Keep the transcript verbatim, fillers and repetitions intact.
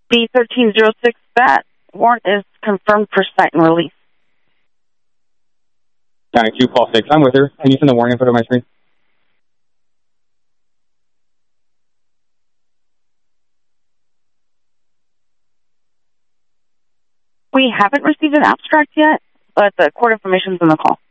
B thirteen oh six, that warrant is confirmed for cite and release. County two, call six. I'm with her. Can you send the warrant info to my screen? We haven't received an abstract yet, but the court information is in the call.